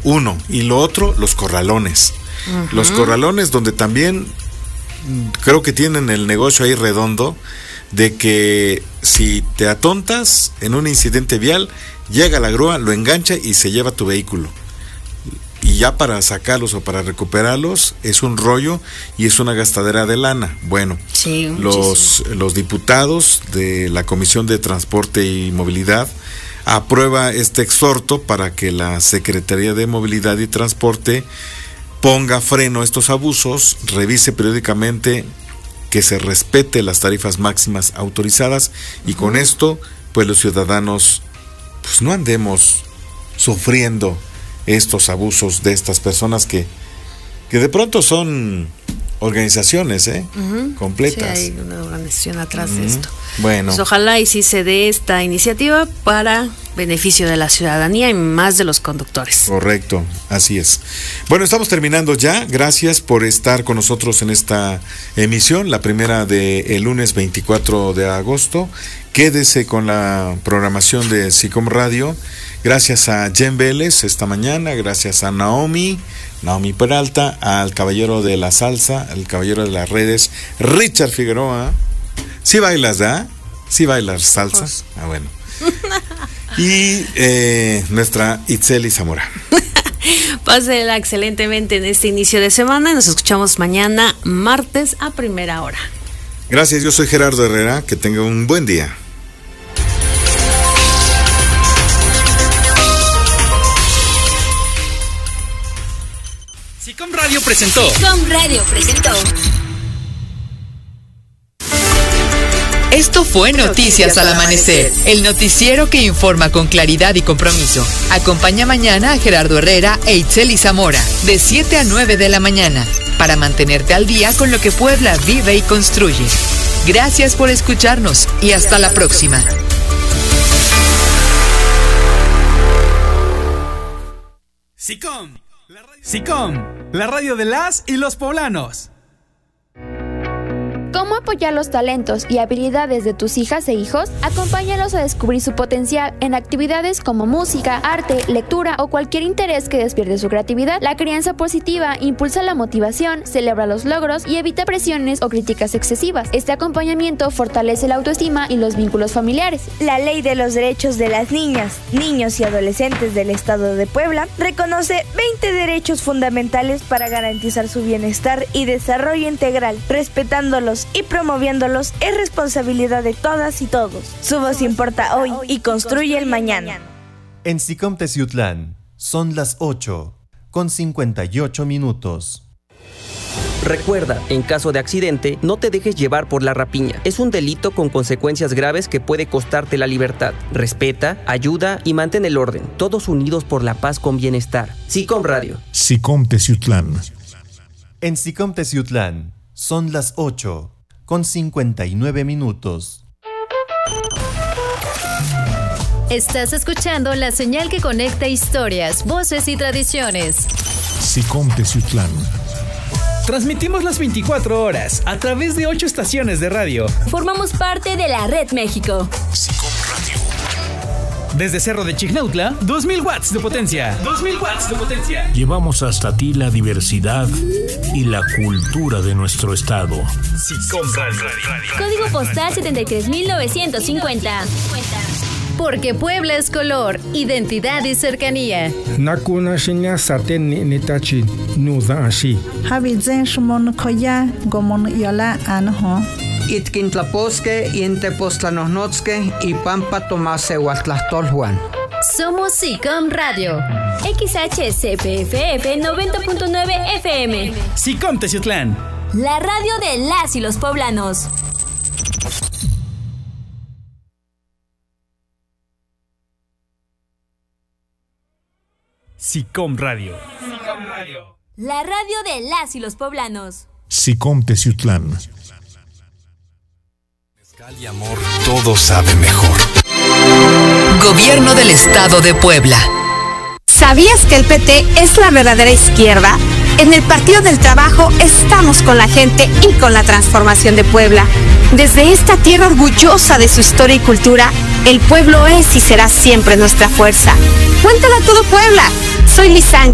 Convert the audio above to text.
uno. Y lo otro, los corralones. Los corralones donde también creo que tienen el negocio ahí redondo de que si te atontas en un incidente vial, llega la grúa, lo engancha y se lleva tu vehículo. Y ya para sacarlos o para recuperarlos es un rollo y es una gastadera de lana. Bueno, sí, los diputados de la Comisión de Transporte y Movilidad aprueba este exhorto para que la Secretaría de Movilidad y Transporte ponga freno a estos abusos, revise periódicamente que se respete las tarifas máximas autorizadas y con esto, pues los ciudadanos pues no andemos sufriendo estos abusos de estas personas que de pronto son organizaciones completas. Sí, hay una organización atrás de esto. Bueno, pues ojalá y sí se dé esta iniciativa para beneficio de la ciudadanía y más de los conductores. Correcto, así es. Bueno, estamos terminando ya. Gracias por estar con nosotros en esta emisión, la primera del lunes 24 de agosto. Quédese con la programación de SICOM Radio. Gracias a Jen Vélez esta mañana, gracias a Naomi Peralta, al caballero de la salsa, al caballero de las redes, Richard Figueroa. ¿Sí bailas, da? ¿Sí bailas salsa? Ah, bueno. Y nuestra Itzeli Zamora. Pásela excelentemente en este inicio de semana y nos escuchamos mañana, martes, a primera hora. Gracias, yo soy Gerardo Herrera, que tenga un buen día. SICOM Radio presentó. Esto fue Noticias al Amanecer, el noticiero que informa con claridad y compromiso. Acompaña mañana a Gerardo Herrera e Itzeli Zamora, de 7 a 9 de la mañana, para mantenerte al día con lo que Puebla vive y construye. Gracias por escucharnos y hasta la próxima. SICOM, la radio de las y los poblanos. ¿Cómo apoyar los talentos y habilidades de tus hijas e hijos? Acompáñalos a descubrir su potencial en actividades como música, arte, lectura o cualquier interés que despierte su creatividad. La crianza positiva impulsa la motivación, celebra los logros y evita presiones o críticas excesivas. Este acompañamiento fortalece la autoestima y los vínculos familiares. La Ley de los Derechos de las Niñas, Niños y Adolescentes del Estado de Puebla reconoce 20 derechos fundamentales para garantizar su bienestar y desarrollo integral, respetándolos y promoviéndolos es responsabilidad de todas y todos. Su voz importa hoy y construye el mañana. En SICOM Teciutlán son las 8:58. Recuerda, en caso de accidente, no te dejes llevar por la rapiña. Es un delito con consecuencias graves que puede costarte la libertad. Respeta, ayuda y mantén el orden. Todos unidos por la paz con bienestar. SICOM Radio. SICOM Teciutlán. En SICOM Teciutlán son las 8:59. Estás escuchando la señal que conecta historias, voces y tradiciones. SICOM Teciutlán. Transmitimos las 24 horas a través de 8 estaciones de radio. Formamos parte de la Red México. SICOM Radio. Desde Cerro de Chignautla, 2000 watts de potencia. 2000 watts de potencia. Llevamos hasta ti la diversidad y la cultura de nuestro estado. SICOM Radio. Código postal 73950. Porque Puebla es color, identidad y cercanía. Nakuna shinya saten nitachi nuda ashi. Habizen shmon koya gomon yala anho. Itkintlaposque y Entepoztlanohnotske y Pampa Tomasehuatlastolhuan. Somos SICOM Radio. XHCPFF 90.9 FM. SICOM Teciutlán. La radio de las y los poblanos. SICOM Radio. La radio de las y los poblanos. SICOM Teciutlán. Mezcal y amor, todo sabe mejor. Gobierno del Estado de Puebla. ¿Sabías que el PT es la verdadera izquierda? En el Partido del Trabajo estamos con la gente y con la transformación de Puebla. Desde esta tierra orgullosa de su historia y cultura, el pueblo es y será siempre nuestra fuerza. ¡Cuéntala a todo Puebla! Soy Lisanca.